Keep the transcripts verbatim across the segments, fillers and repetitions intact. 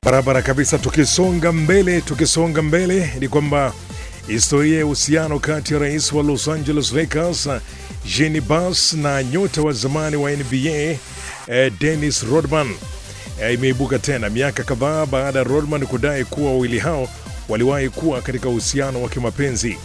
Barabara kabisa. Tukisonga mbele, tukisonga mbele ni kwamba historia ya uhusiano kati ya rais wa Los Angeles Lakers Jeanie Buss na nyota wa zamani wa N B A eh, Dennis Rodman eh, imeibuka tena miaka kadhaa baada ya Rodman kudai kuwa wawili hao waliwahi kuwa katika uhusiano wa kimapenzi.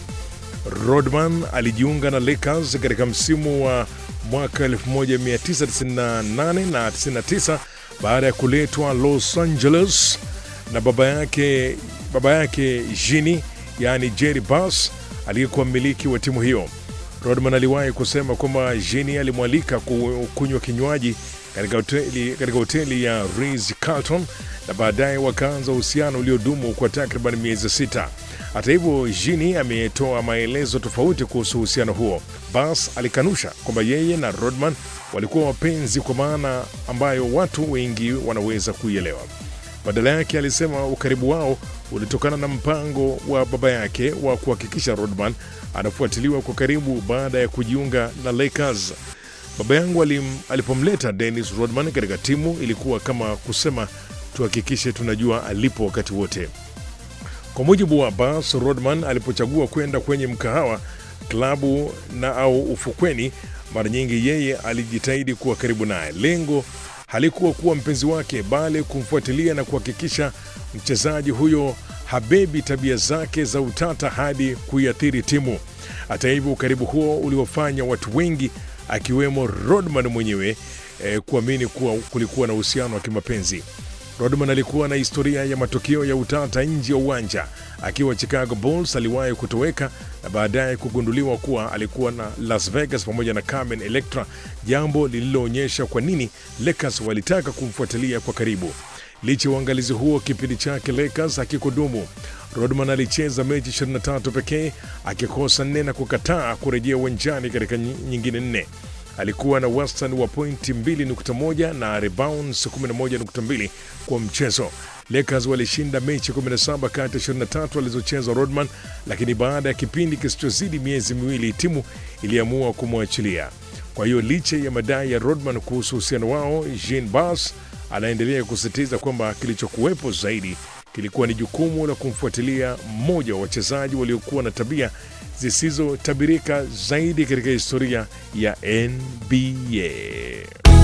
Rodman alijiunga na Lakers katika msimu wa mwaka elfu moja mia tisa tisini na nane na tisini na tisa baada ya kuletwa Los Angeles na baba yake baba yake Jeanie, yani Jerry Buss, aliyekuwa mmiliki wa timu hiyo. Rodman aliwahi kusema kwamba Jeanie alimwalika kunywa kinywaji katika hoteli katika hoteli ya Ritz-Carlton na baadaye wakaanza uhusiano uliodumu kwa takriban miezi sita. Hata hivyo, Jeanie ametoa maelezo tofauti kuhusu uhusiano huo. Buss alikanusha kwamba yeye na Rodman walikuwa wapenzi kwa maana ambayo watu wengi wanaweza kuielewa. Badala yake alisema ukaribu wao ulitokana na mpango wa baba yake wa kuhakikisha Rodman anafuatiliwa kwa karibu baada ya kujiunga na Lakers. Baba yangu alim, alipomleta Dennis Rodman katika timu ilikuwa kama kusema tuhakikishe tunajua alipo wakati wote. Kwa mujibu wa Buss, Rodman alipochagua kwenda kwenye mkahawa, klabu na au ufukweni, mara nyingi yeye alijitahidi kuwa karibu naye. Lengo halikuwa kuwa mpenzi wake, bali kumfuatilia na kuhakikisha mchezaji huyo habebi tabia zake za utata hadi kuiathiri timu. Hata hivyo, ukaribu huo uliofanya watu wengi akiwemo Rodman mwenyewe eh, kuamini kuwa kulikuwa na uhusiano wa kimapenzi. Rodman alikuwa na historia ya matukio ya utata nje ya uwanja. Akiwa Chicago Bulls aliwahi kutoweka na baadaye kugunduliwa kuwa alikuwa na Las Vegas pamoja na Carmen Electra, jambo lililoonyesha kwa nini Lakers walitaka kumfuatilia kwa karibu. Licha ya uangalizi huo, kipindi chake Lakers hakikudumu. Rodman alicheza mechi ishirini na tatu pekee, akikosa nne na kukataa kurejea uwanjani katika nyingine nne. Alikuwa na wastani wa pointi mbili nukta moja na rebounds kumi na moja nukta mbili kwa mchezo. Lakers walishinda mechi kumi na saba kati ya ishirini na tatu alizocheza Rodman, lakini baada ya kipindi kisichozidi miezi miwili timu iliamua kumwachilia. Kwa hiyo licha ya madai ya Rodman kuhusu uhusiano wao, Jeanie Buss anaendelea kusisitiza kwamba kilichokuwepo zaidi kilikuwa ni jukumu la kumfuatilia mmoja wa wachezaji waliokuwa na tabia zisizotabirika zaidi katika historia ya N B A.